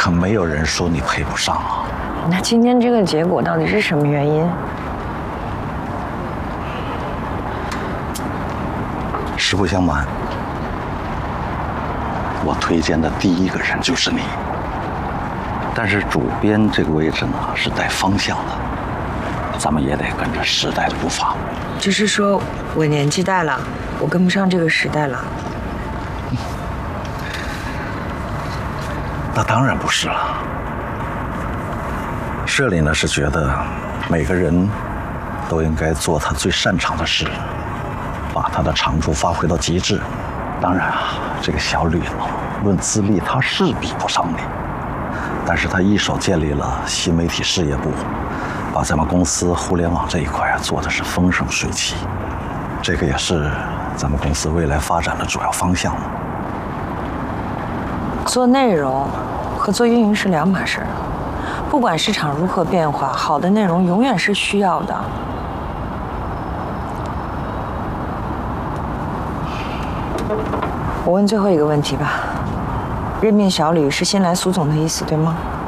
可没有人说你配不上啊。 那今天这个结果到底是什么原因？ 实不相瞒，我推荐的第一个人就是你。但是主编这个位置呢，是带方向的，咱们也得跟着时代的步伐。 就是说我年纪大了，我跟不上这个时代了。 那当然不是了。这里呢是觉得每个人都应该做他最擅长的事，把他的长处发挥到极致。当然啊，这个小吕呢，论资历他是比不上你，但是他一手建立了新媒体事业部，把咱们公司互联网这一块做的是风生水起，这个也是咱们公司未来发展的主要方向。 做内容和做运营是两码事，不管市场如何变化，好的内容永远是需要的。我问最后一个问题吧，任命小吕是新来苏总的意思，对吗？